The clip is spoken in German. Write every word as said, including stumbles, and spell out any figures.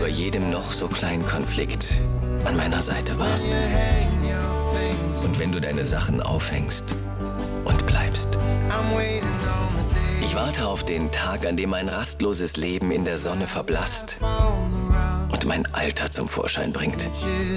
bei jedem noch so kleinen Konflikt an meiner Seite warst. Und wenn du deine Sachen aufhängst und bleibst. Ich warte auf den Tag, an dem mein rastloses Leben in der Sonne verblasst und mein Alter zum Vorschein bringt.